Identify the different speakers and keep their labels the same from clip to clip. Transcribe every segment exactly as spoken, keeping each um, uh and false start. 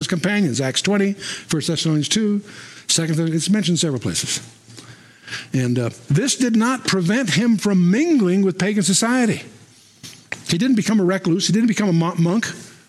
Speaker 1: companions. Acts twenty, First Thessalonians two, Second Thessalonians, it's mentioned several places. And uh, this did not prevent him from mingling with pagan society. He didn't become a recluse. He didn't become a monk.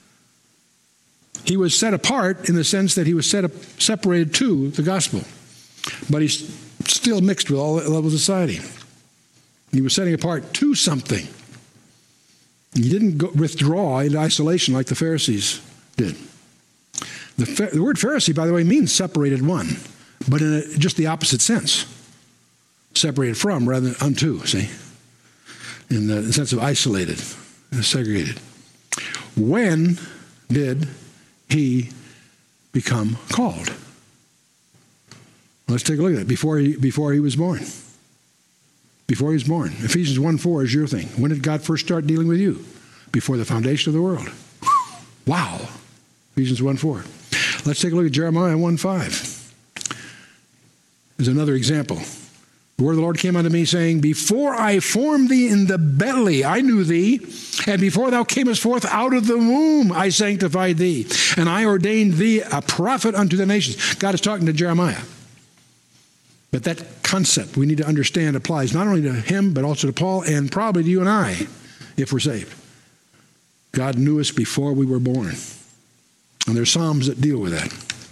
Speaker 1: He was set apart in the sense that he was set up, separated to the gospel. But he's still mixed with all levels of society. He was setting apart to something. He didn't go, withdraw into isolation like the Pharisees did. The, the word Pharisee, by the way, means separated one, but in a, just the opposite sense. Separated from rather than unto, see? In the sense of isolated, segregated. When did he become called? Let's take a look at it. Before he, before he was born. Before he was born. Ephesians one four is your thing. When did God first start dealing with you? Before the foundation of the world. Wow. Ephesians one four. Let's take a look at Jeremiah one five. There's another example. The word of the Lord came unto me, saying, before I formed thee in the belly, I knew thee, and before thou camest forth out of the womb, I sanctified thee, and I ordained thee a prophet unto the nations. God is talking to Jeremiah. But that concept we need to understand applies not only to him, but also to Paul, and probably to you and I, if we're saved. God knew us before we were born. And there's Psalms that deal with that.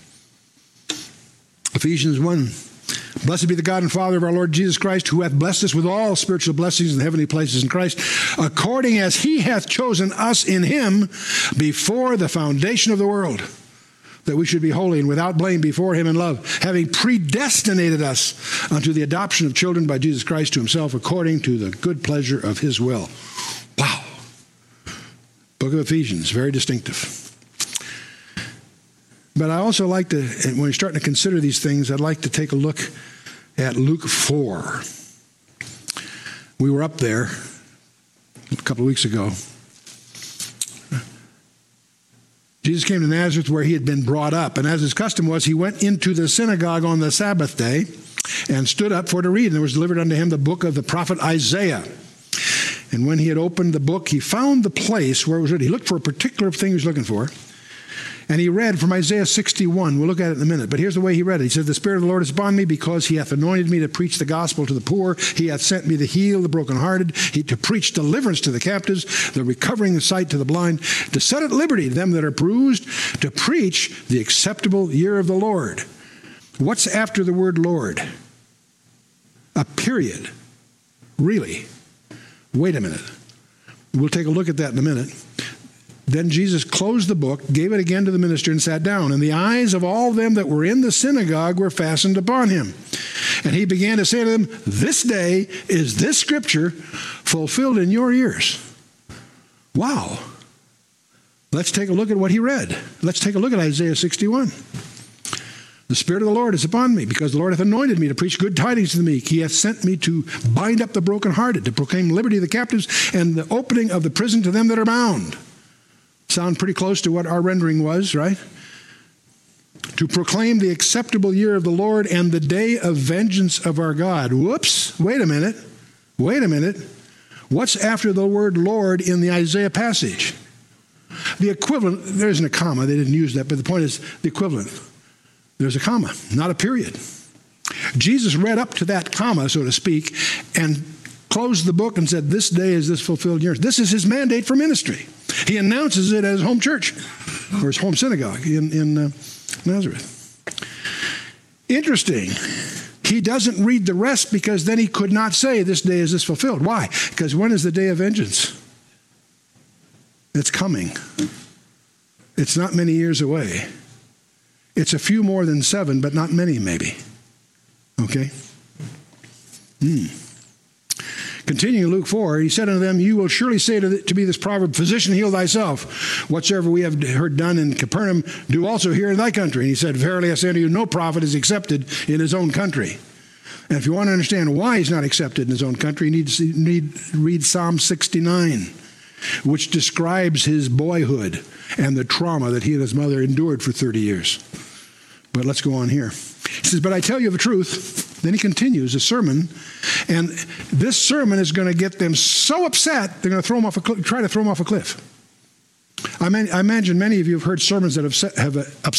Speaker 1: Ephesians one. Blessed be the God and Father of our Lord Jesus Christ, who hath blessed us with all spiritual blessings in the heavenly places in Christ, according as he hath chosen us in him before the foundation of the world, that we should be holy and without blame before him in love, having predestinated us unto the adoption of children by Jesus Christ to himself, according to the good pleasure of his will. Wow. Book of Ephesians, very distinctive. But I also like to, when you're starting to consider these things, I'd like to take a look at Luke four. We were up there a couple of weeks ago. Jesus came to Nazareth where he had been brought up, and as his custom was, he went into the synagogue on the Sabbath day and stood up for to read, and there was delivered unto him the book of the prophet Isaiah. And when he had opened the book, he found the place where it was written. He looked for a particular thing he was looking for. And he read from Isaiah sixty-one. We'll look at it in a minute. But here's the way he read it. He said, the Spirit of the Lord is upon me because he hath anointed me to preach the gospel to the poor. He hath sent me to heal the brokenhearted, he, to preach deliverance to the captives, the recovering of sight to the blind, to set at liberty them that are bruised, to preach the acceptable year of the Lord. What's after the word Lord? A period. Really? Wait a minute. We'll take a look at that in a minute. Then Jesus closed the book, gave it again to the minister, and sat down. And the eyes of all them that were in the synagogue were fastened upon him. And he began to say to them, this day is this scripture fulfilled in your ears. Wow. Let's take a look at what he read. Let's take a look at Isaiah sixty-one. The Spirit of the Lord is upon me, because the Lord hath anointed me to preach good tidings to the meek. He hath sent me to bind up the brokenhearted, to proclaim liberty to the captives, and the opening of the prison to them that are bound. Sound pretty close to what our rendering was, right? To proclaim the acceptable year of the Lord and the day of vengeance of our God. Whoops, wait a minute. Wait a minute. What's after the word Lord in the Isaiah passage? The equivalent, there isn't a comma, they didn't use that, but the point is the equivalent. There's a comma, not a period. Jesus read up to that comma, so to speak, and closed the book and said, this day is this fulfilled year. This is his mandate for ministry. He announces it as home church, or his home synagogue in, in uh, Nazareth. Interesting. He doesn't read the rest because then he could not say, this day is this fulfilled. Why? Because when is the day of vengeance? It's coming. It's not many years away. It's a few more than seven, but not many, maybe. Okay? Hmm. Continuing in Luke four, he said unto them, you will surely say to, the, to me this proverb, physician, heal thyself. Whatsoever we have heard done in Capernaum, do also here in thy country. And he said, verily I say unto you, no prophet is accepted in his own country. And if you want to understand why he's not accepted in his own country, you need to see, need, read Psalm sixty-nine, which describes his boyhood and the trauma that he and his mother endured for thirty years. But let's go on here. He says, but I tell you the truth. Then he continues a sermon, and this sermon is going to get them so upset, they're going to throw him off a cl- try to throw him off a cliff. I, mean, I imagine many of you have heard sermons that have, set, have uh, upset